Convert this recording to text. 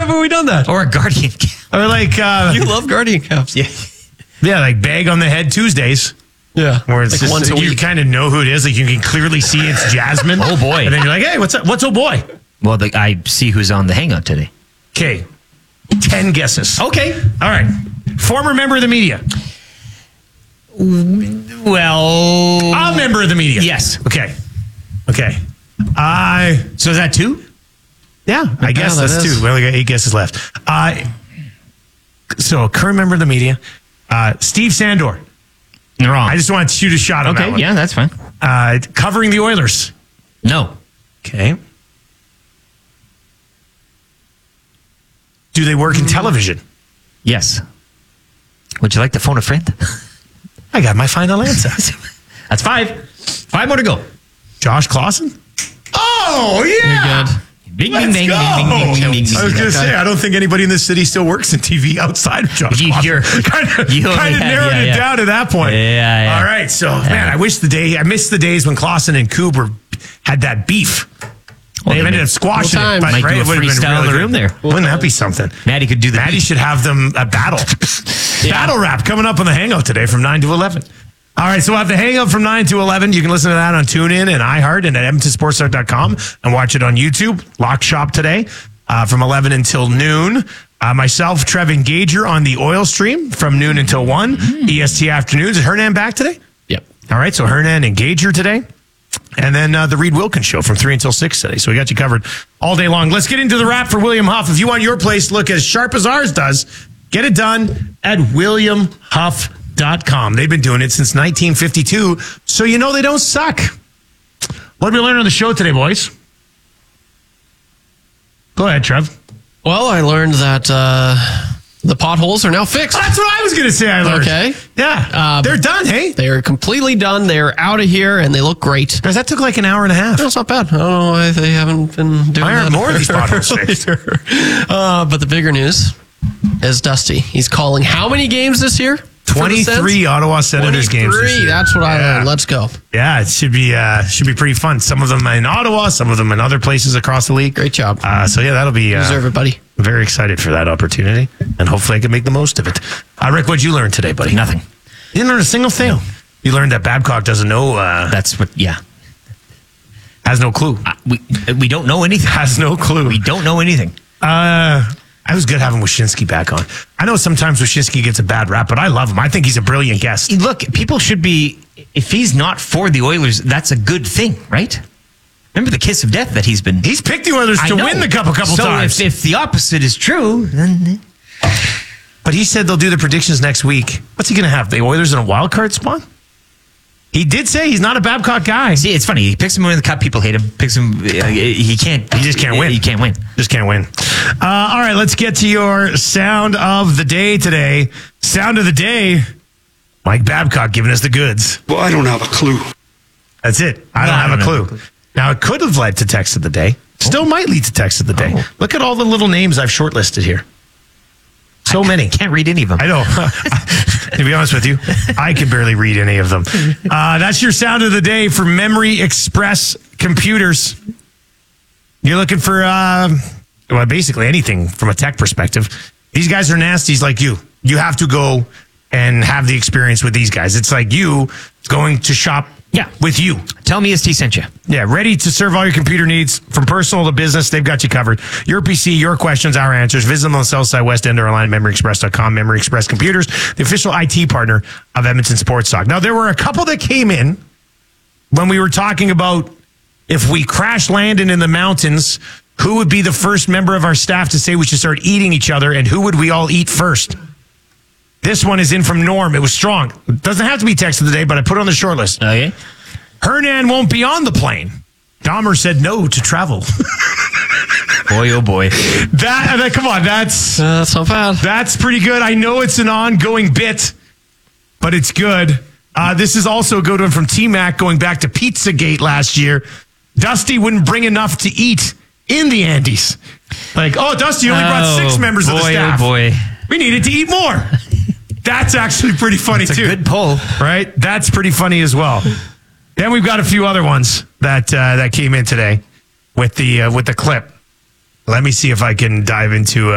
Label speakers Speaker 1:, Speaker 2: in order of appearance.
Speaker 1: haven't we done that?
Speaker 2: Or a Guardian cap.
Speaker 3: Or like,
Speaker 1: You love Guardian caps.
Speaker 3: yeah, like bag on the head Tuesdays.
Speaker 1: Yeah.
Speaker 3: Where it's
Speaker 1: like
Speaker 3: just,
Speaker 1: once a
Speaker 3: you
Speaker 1: week.
Speaker 3: kind of know who it is. Like you can clearly see it's Jasmine.
Speaker 2: Oh, boy.
Speaker 3: And then you're like, hey, what's up? What's oh boy?
Speaker 2: Well, I see who's on the hangout today.
Speaker 3: Okay. 10 guesses.
Speaker 2: Okay.
Speaker 3: All right. Former member of the media.
Speaker 2: Well,
Speaker 3: A member of the media.
Speaker 2: yes.
Speaker 3: Okay.
Speaker 2: So is that 2?
Speaker 3: Yeah, I guess
Speaker 1: that
Speaker 3: that's
Speaker 1: is.
Speaker 3: 2. We only got 8 guesses left. So a current member of the media, Steve Sandor.
Speaker 2: Wrong.
Speaker 3: I just want to shoot a shot on that
Speaker 2: Okay,
Speaker 3: one.
Speaker 2: yeah, that's fine.
Speaker 3: Covering the Oilers.
Speaker 2: No.
Speaker 3: Okay. Do they work in television?
Speaker 2: Yes. Would you like to phone a friend?
Speaker 3: I got my final answer.
Speaker 2: That's 5. 5 more to go.
Speaker 3: Josh Clausen? Oh, yeah.
Speaker 1: You're good.
Speaker 2: Bing,
Speaker 3: Let's
Speaker 2: bing, bing,
Speaker 3: go.
Speaker 2: bing, bing, bing, bing, bing,
Speaker 3: I was
Speaker 2: bing.
Speaker 3: going to say, I don't think anybody in this city still works in TV outside of Josh
Speaker 2: You're-
Speaker 3: Clausen. Kind of
Speaker 2: you only have-
Speaker 3: narrowed
Speaker 2: yeah,
Speaker 3: it
Speaker 2: yeah.
Speaker 3: down to that point.
Speaker 2: Yeah.
Speaker 3: All right. So, man, I missed the days when Clausen and Cooper had that beef.
Speaker 2: Well,
Speaker 3: They
Speaker 2: they
Speaker 3: ended
Speaker 2: may-
Speaker 3: up squashing
Speaker 1: Well,
Speaker 3: it.
Speaker 1: time.
Speaker 2: Might do a
Speaker 3: it would've been
Speaker 2: freestyle in the
Speaker 3: good.
Speaker 2: room there.
Speaker 3: Wouldn't that be something?
Speaker 2: Maddie could do the
Speaker 3: Maddie should have them a battle. Battle rap coming up on the Hangout today from 9 to 11. All right, so we'll have the Hangout from 9 to 11. You can listen to that on TuneIn and iHeart and at EdmontonSportsTalk.com and watch it on YouTube. Lock Shop today from 11 until noon. Myself, Trev Gager on the Oil Stream from noon until 1. EST Afternoons. Is Hernan back today?
Speaker 1: Yep.
Speaker 3: All right, so Hernan and Gager today. And then the Reed Wilkins Show from 3 until 6 today. So we got you covered all day long. Let's get into the wrap for William Huff. If you want your place to look as sharp as ours does, get it done at WilliamHuff.com. They've been doing it since 1952, so you know they don't suck. What did we learn on the show today, boys? Go ahead, Trev.
Speaker 1: Well, I learned that the potholes are now fixed.
Speaker 3: That's what I was going to say I learned.
Speaker 1: Okay.
Speaker 3: Yeah. They're done, hey?
Speaker 1: They are completely done. They're out of here, and they look great.
Speaker 3: Guys, that took like an hour and a half.
Speaker 1: That's not bad. I don't know why they haven't been doing
Speaker 3: Why aren't
Speaker 1: that
Speaker 3: more of these potholes fixed?
Speaker 1: But the bigger news is Dusty. He's calling how many games this year?
Speaker 3: 23 Ottawa Senators games this
Speaker 1: 23.
Speaker 3: year.
Speaker 1: That's what I
Speaker 3: Yeah.
Speaker 1: learned. Let's go.
Speaker 3: Yeah, it should be pretty fun. Some of them in Ottawa, some of them in other places across the league.
Speaker 1: Great job.
Speaker 3: So yeah, that'll be
Speaker 1: You deserve it, buddy.
Speaker 3: very excited for that opportunity, and hopefully I can make the most of it. Rick, what'd you learn today, buddy?
Speaker 2: Nothing.
Speaker 3: You didn't learn a single thing.
Speaker 2: No.
Speaker 3: You learned that Babcock doesn't know,
Speaker 2: That's what, yeah.
Speaker 3: has no clue.
Speaker 2: We don't know anything.
Speaker 3: Has no clue.
Speaker 2: We don't know anything.
Speaker 3: I was good having Wyshynski back on. I know sometimes Wyshynski gets a bad rap, but I love him. I think he's a brilliant guest.
Speaker 2: Look, people should be, if he's not for the Oilers, that's a good thing, right? Remember the kiss of death that he's been.
Speaker 3: He's picked the Oilers to win the cup a couple times.
Speaker 2: So if the opposite is true, then.
Speaker 3: But he said they'll do the predictions next week. What's he going to have? The Oilers in a wild card spot? He did say he's not a Babcock guy.
Speaker 2: See, it's funny. He picks him to win the cup. People hate him. Picks him. He can't.
Speaker 3: He just can't win.
Speaker 2: He can't win.
Speaker 3: Just can't win. All right, let's get to your sound of the day today. Sound of the day. Mike Babcock giving us the goods.
Speaker 4: Well, I don't have a clue.
Speaker 3: That's it. I don't have a clue. Now, it could have led to text of the day. Still might lead to text of the day. Look at all the little names I've shortlisted here. So many.
Speaker 2: Can't read any of them.
Speaker 3: I know. To be honest with you, I can barely read any of them. That's your sound of the day for Memory Express computers. You're looking for, basically anything from a tech perspective. These guys are nasties like you. You have to go and have the experience with these guys. It's like you going to shop with you.
Speaker 2: Tell me ST sent you.
Speaker 3: Yeah, ready to serve all your computer needs from personal to business. They've got you covered. Your PC, your questions, our answers. Visit them on the south side, West End, or online at MemoryExpress.com. Memory Express Computers, the official IT partner of Edmonton Sports Talk. Now, there were a couple that came in when we were talking about if we crash landed in the mountains, who would be the first member of our staff to say we should start eating each other, and who would we all eat first? This one is in from Norm. It was strong. It doesn't have to be text of the day, but I put it on the short list.
Speaker 2: Okay.
Speaker 3: Hernan won't be on the plane. Dahmer said no to travel.
Speaker 2: Boy, oh boy.
Speaker 3: That come on, that's
Speaker 1: not bad.
Speaker 3: That's pretty good. I know it's an ongoing bit, but it's good. This is also a good one from T-Mac going back to Pizzagate last year. Dusty wouldn't bring enough to eat in the Andes. Like, Dusty only brought 6 members of the staff.
Speaker 2: Oh boy.
Speaker 3: We needed to eat more. That's actually pretty funny,
Speaker 2: That's
Speaker 3: too.
Speaker 2: a good pull.
Speaker 3: Right? That's pretty funny as well. Then we've got a few other ones that came in today with the clip. Let me see if I can dive into